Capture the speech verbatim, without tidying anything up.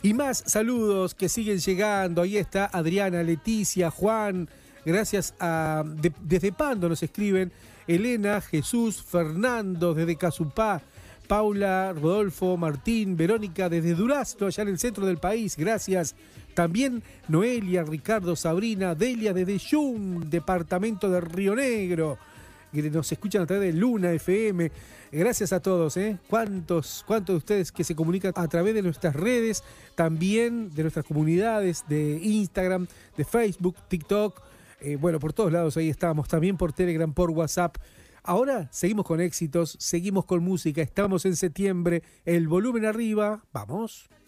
Y más saludos que siguen llegando. Ahí está Adriana, Leticia, Juan. Gracias a... De, desde Pando nos escriben. Elena, Jesús, Fernando, desde Casupá. Paula, Rodolfo, Martín, Verónica, desde Durazno, allá en el centro del país. Gracias. También Noelia, Ricardo, Sabrina, Delia, desde Yum, departamento de Río Negro. Que nos escuchan a través de Luna F M. Gracias a todos, ¿eh? ¿Cuántos, cuántos de ustedes que se comunican a través de nuestras redes, también de nuestras comunidades, de Instagram, de Facebook, TikTok, eh, bueno, por todos lados ahí estamos, también por Telegram, por WhatsApp. Ahora seguimos con éxitos, seguimos con música, estamos en septiembre, el volumen arriba, vamos.